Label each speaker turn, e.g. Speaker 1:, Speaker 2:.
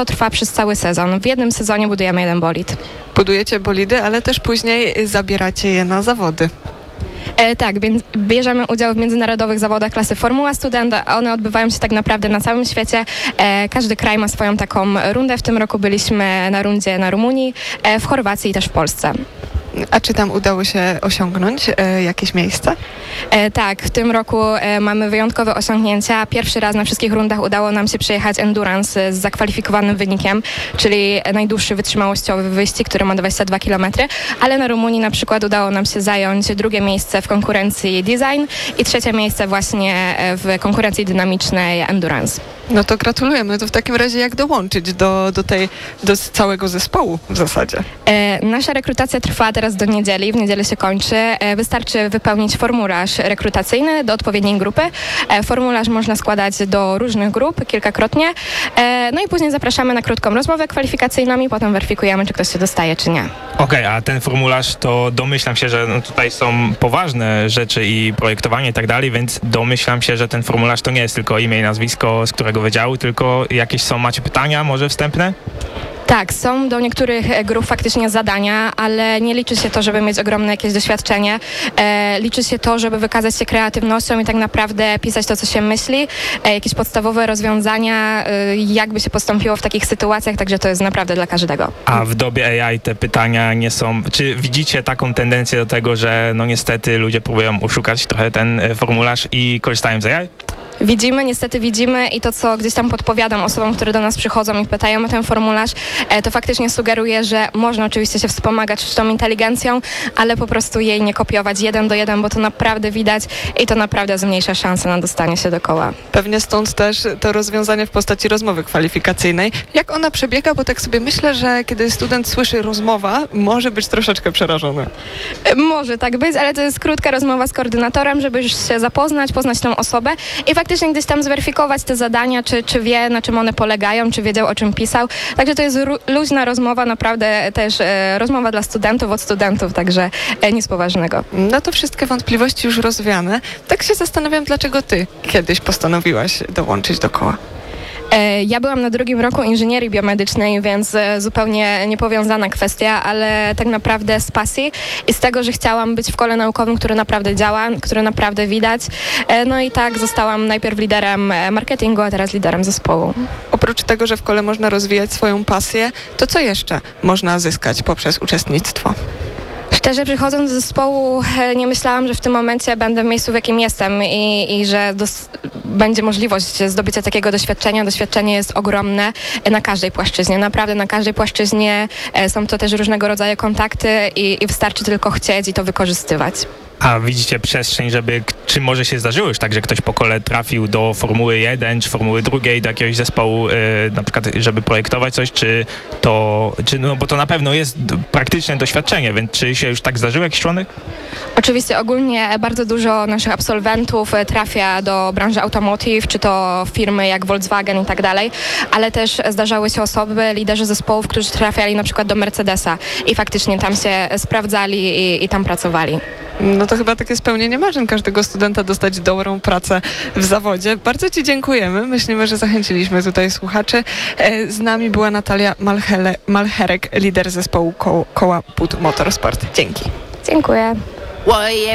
Speaker 1: To trwa przez cały sezon. W jednym sezonie budujemy jeden bolid.
Speaker 2: Budujecie bolidy, ale też później zabieracie je na zawody.
Speaker 1: Tak, bierzemy udział w międzynarodowych zawodach klasy Formuła Student, a one odbywają się tak naprawdę na całym świecie. Każdy kraj ma swoją taką rundę. W tym roku byliśmy na rundzie na Rumunii, w Chorwacji i też w Polsce.
Speaker 2: A czy tam udało się osiągnąć jakieś miejsce?
Speaker 1: Tak, w tym roku mamy wyjątkowe osiągnięcia. Pierwszy raz na wszystkich rundach udało nam się przejechać endurance z zakwalifikowanym wynikiem, czyli najdłuższy wytrzymałościowy wyścig, który ma 22 km, ale na Rumunii na przykład udało nam się zająć drugie miejsce w konkurencji design i trzecie miejsce właśnie w konkurencji dynamicznej endurance.
Speaker 2: No to gratulujemy. To w takim razie jak dołączyć do całego zespołu w zasadzie?
Speaker 1: Nasza rekrutacja trwa teraz do niedzieli, w niedzielę się kończy. Wystarczy wypełnić formularz rekrutacyjny do odpowiedniej grupy. Formularz można składać do różnych grup kilkakrotnie. No i później zapraszamy na krótką rozmowę kwalifikacyjną i potem weryfikujemy, czy ktoś się dostaje, czy nie.
Speaker 3: Okej, a ten formularz to domyślam się, że tutaj są poważne rzeczy i projektowanie i tak dalej, więc domyślam się, że ten formularz to nie jest tylko imię i nazwisko, z którego wydziału, tylko jakieś macie pytania może wstępne?
Speaker 1: Tak, są do niektórych grup faktycznie zadania, ale nie liczy się to, żeby mieć ogromne jakieś doświadczenie. Liczy się to, żeby wykazać się kreatywnością i tak naprawdę pisać to, co się myśli, jakieś podstawowe rozwiązania, jakby się postąpiło w takich sytuacjach, także to jest naprawdę dla każdego.
Speaker 3: A w dobie AI te pytania nie są... Czy widzicie taką tendencję do tego, że no niestety ludzie próbują oszukać trochę ten formularz i korzystają z AI?
Speaker 1: Niestety widzimy i to, co gdzieś tam podpowiadam osobom, które do nas przychodzą i pytają o ten formularz, to faktycznie sugeruje, że można oczywiście się wspomagać sztuczną inteligencją, ale po prostu jej nie kopiować 1 do 1, bo to naprawdę widać i to naprawdę zmniejsza szanse na dostanie się do koła.
Speaker 2: Pewnie stąd też to rozwiązanie w postaci rozmowy kwalifikacyjnej. Jak ona przebiega? Bo tak sobie myślę, że kiedy student słyszy rozmowa, może być troszeczkę przerażony.
Speaker 1: Może tak być, ale to jest krótka rozmowa z koordynatorem, żeby już się zapoznać, poznać tą osobę i faktycznie gdzieś tam zweryfikować te zadania, czy wie, na czym one polegają, czy wiedział, o czym pisał. Także to jest luźna rozmowa, naprawdę też rozmowa dla studentów, od studentów, także nic poważnego.
Speaker 2: No to wszystkie wątpliwości już rozwiane. Tak się zastanawiam, dlaczego ty kiedyś postanowiłaś dołączyć do koła.
Speaker 1: Ja byłam na drugim roku inżynierii biomedycznej, więc zupełnie niepowiązana kwestia, ale tak naprawdę z pasji i z tego, że chciałam być w kole naukowym, który naprawdę działa, który naprawdę widać. No i tak zostałam najpierw liderem marketingu, a teraz liderem zespołu.
Speaker 2: Oprócz tego, że w kole można rozwijać swoją pasję, to co jeszcze można zyskać poprzez uczestnictwo?
Speaker 1: Szczerze, przychodząc do zespołu, nie myślałam, że w tym momencie będę w miejscu, w jakim jestem i że będzie możliwość zdobycia takiego doświadczenia. Doświadczenie jest ogromne na każdej płaszczyźnie, naprawdę na każdej płaszczyźnie. Są to też różnego rodzaju kontakty i wystarczy tylko chcieć i to wykorzystywać.
Speaker 3: A widzicie przestrzeń, czy może się zdarzyło już tak, że ktoś po kole trafił do Formuły 1 czy Formuły 2, do jakiegoś zespołu, na przykład, żeby projektować coś, bo to na pewno jest praktyczne doświadczenie, więc czy się już tak zdarzył jakiś członek?
Speaker 1: Oczywiście ogólnie bardzo dużo naszych absolwentów trafia do branży automotive, czy to firmy jak Volkswagen i tak dalej, ale też zdarzały się osoby, liderzy zespołów, którzy trafiali na przykład do Mercedesa i faktycznie tam się sprawdzali i tam pracowali.
Speaker 2: No to chyba takie spełnienie marzeń każdego studenta dostać dobrą pracę w zawodzie. Bardzo ci dziękujemy. Myślimy, że zachęciliśmy tutaj słuchaczy. Z nami była Natalia Malcherek, lider zespołu koła PUT Motorsport. Dzięki.
Speaker 1: Dziękuję.